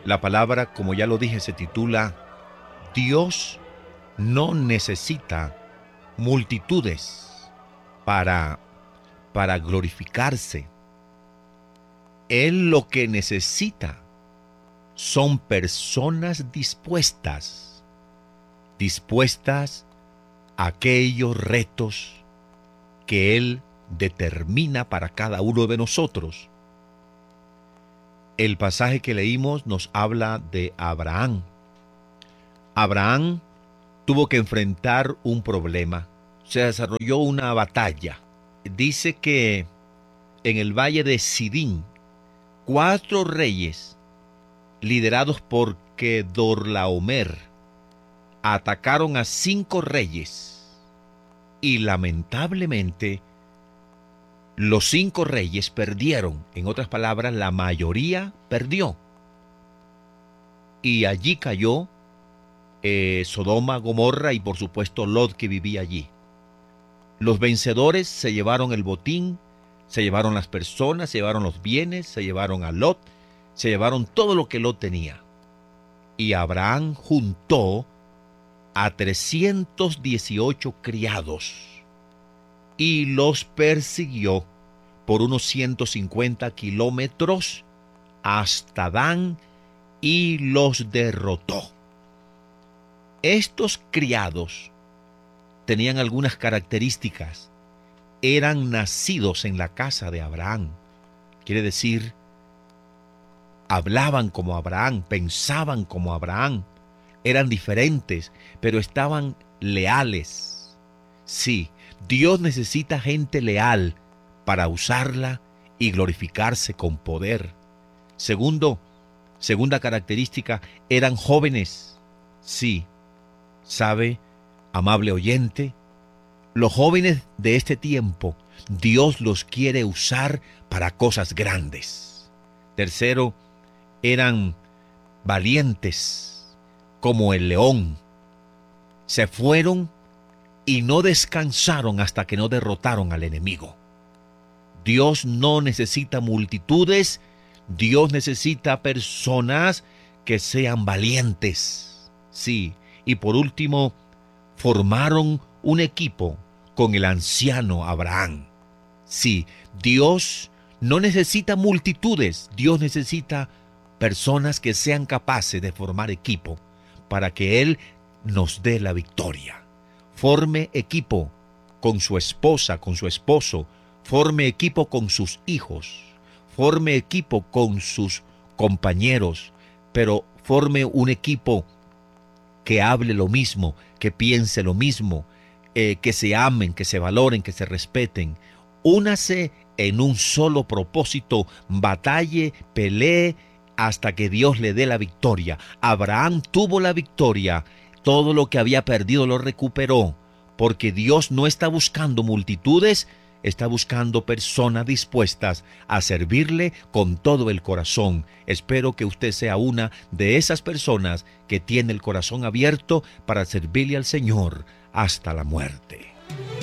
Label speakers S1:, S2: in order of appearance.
S1: La palabra, como ya lo dije, se titula Dios no necesita multitudes para, para glorificarse. Él lo que necesita son personas dispuestas a aquellos retos que Él determina para cada uno de nosotros. El pasaje que leímos nos habla de Abraham. Abraham tuvo que enfrentar un problema. Se desarrolló una batalla. Dice que en el valle de Sidín, 4 reyes, liderados por Kedorlaomer, atacaron a 5 reyes. Y lamentablemente, los 5 reyes perdieron. En otras palabras, la mayoría perdió. Y allí cayó Sodoma, Gomorra y por supuesto Lot, que vivía allí. Los vencedores se llevaron el botín, se llevaron las personas, se llevaron los bienes, se llevaron a Lot, se llevaron todo lo que Lot tenía. Y Abraham juntó a 318 criados y los persiguió por unos 150 kilómetros hasta Dan y los derrotó. Estos criados tenían algunas características. Eran nacidos en la casa de Abraham. Quiere decir, hablaban como Abraham, pensaban como Abraham. Eran diferentes, pero estaban leales. Sí, Dios necesita gente leal para usarla y glorificarse con poder. Segunda característica, eran jóvenes. Sí, ¿sabe, amable oyente? Los jóvenes de este tiempo, Dios los quiere usar para cosas grandes. Tercero, eran valientes como el león. Se fueron y no descansaron hasta que no derrotaron al enemigo. Dios no necesita multitudes, Dios necesita personas que sean valientes. Sí, y por último, formaron un equipo con el anciano Abraham. Sí, Dios no necesita multitudes, Dios necesita personas que sean capaces de formar equipo para que Él nos dé la victoria. Forme equipo con su esposa, con su esposo, forme equipo con sus hijos, forme equipo con sus compañeros, pero forme un equipo que hable lo mismo, que piense lo mismo, que se amen, que se valoren, que se respeten. Únase en un solo propósito, batalle, pelee hasta que Dios le dé la victoria. Abraham tuvo la victoria, todo lo que había perdido lo recuperó, porque Dios no está buscando multitudes, está buscando personas dispuestas a servirle con todo el corazón. Espero que usted sea una de esas personas que tiene el corazón abierto para servirle al Señor hasta la muerte.